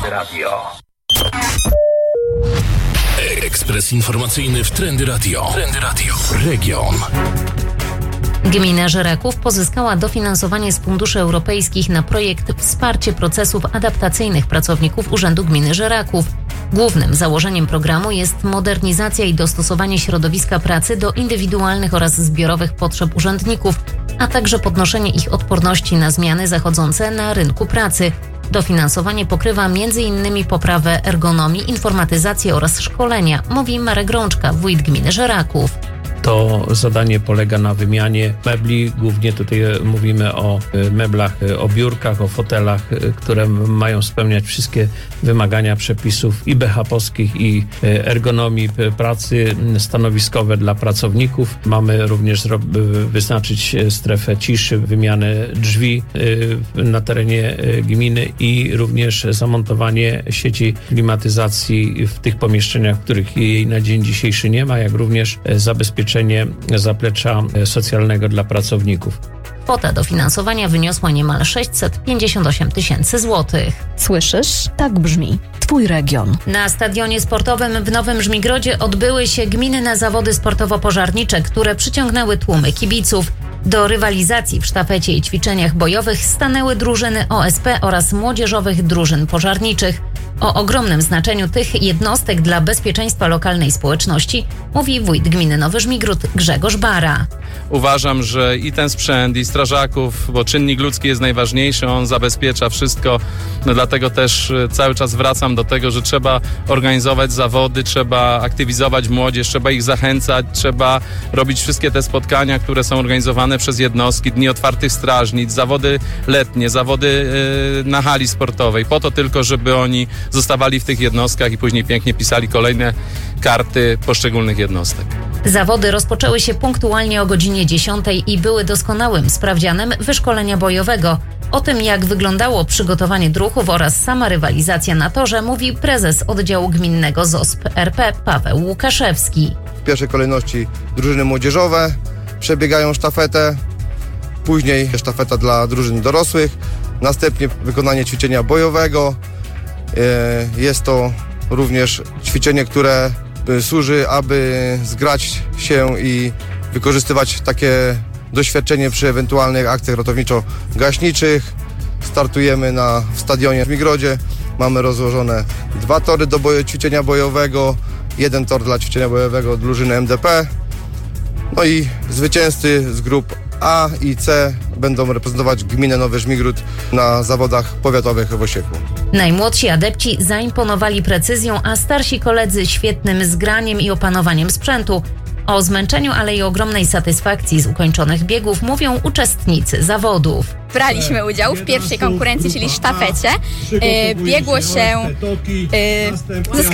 Radio. Ekspres informacyjny w Trendy Radio. Trendy Radio. Region. Gmina Żeraków pozyskała dofinansowanie z funduszy europejskich na projekt Wsparcie procesów adaptacyjnych pracowników Urzędu Gminy Żeraków. Głównym założeniem programu jest modernizacja i dostosowanie środowiska pracy do indywidualnych oraz zbiorowych potrzeb urzędników, a także podnoszenie ich odporności na zmiany zachodzące na rynku pracy. Dofinansowanie pokrywa m.in. poprawę ergonomii, informatyzację oraz szkolenia, mówi Marek Rączka, wójt gminy Żeraków. To zadanie polega na wymianie mebli. Głównie tutaj mówimy o meblach, o biurkach, o fotelach, które mają spełniać wszystkie wymagania przepisów i BHP-owskich, i ergonomii pracy, stanowiskowe dla pracowników. Mamy również wyznaczyć strefę ciszy, wymianę drzwi na terenie gminy i również zamontowanie sieci klimatyzacji w tych pomieszczeniach, w których jej na dzień dzisiejszy nie ma, jak również zabezpieczenie zaplecza socjalnego dla pracowników. Kwota dofinansowania wyniosła niemal 658 000 złotych. Słyszysz? Tak brzmi Twój region. Na stadionie sportowym w Nowym Żmigrodzie odbyły się gminne zawody sportowo-pożarnicze, które przyciągnęły tłumy kibiców. Do rywalizacji w sztafecie i ćwiczeniach bojowych stanęły drużyny OSP oraz młodzieżowych drużyn pożarniczych. O ogromnym znaczeniu tych jednostek dla bezpieczeństwa lokalnej społeczności mówi wójt gminy Nowy Żmigród Grzegorz Bara. Uważam, że i ten sprzęt, i strażaków, bo czynnik ludzki jest najważniejszy, on zabezpiecza wszystko. No dlatego też cały czas wracam do tego, że trzeba organizować zawody, trzeba aktywizować młodzież, trzeba ich zachęcać, trzeba robić wszystkie te spotkania, które są organizowane przez jednostki, dni otwartych strażnic, zawody letnie, zawody na hali sportowej, po to tylko, żeby oni zostawali w tych jednostkach i później pięknie pisali kolejne karty poszczególnych jednostek. Zawody rozpoczęły się punktualnie o godzinie 10 i były doskonałym sprawdzianem wyszkolenia bojowego. O tym, jak wyglądało przygotowanie druhów oraz sama rywalizacja na torze, mówi prezes oddziału gminnego ZOSP RP Paweł Łukaszewski. W pierwszej kolejności drużyny młodzieżowe przebiegają sztafetę, później sztafeta dla drużyn dorosłych, następnie wykonanie ćwiczenia bojowego. Jest to również ćwiczenie, które służy, aby zgrać się i wykorzystywać takie doświadczenie przy ewentualnych akcjach ratowniczo-gaśniczych. Startujemy w stadionie w Żmigrodzie. Mamy rozłożone 2 tory do ćwiczenia bojowego, 1 tor dla ćwiczenia bojowego drużyny MDP. No i zwycięzcy z grup A i C będą reprezentować gminę Nowy Żmigród na zawodach powiatowych w Osieku. Najmłodsi adepci zaimponowali precyzją, a starsi koledzy świetnym zgraniem i opanowaniem sprzętu. O zmęczeniu, ale i ogromnej satysfakcji z ukończonych biegów mówią uczestnicy zawodów. Braliśmy udział w pierwszej konkurencji, czyli sztafecie. Biegło się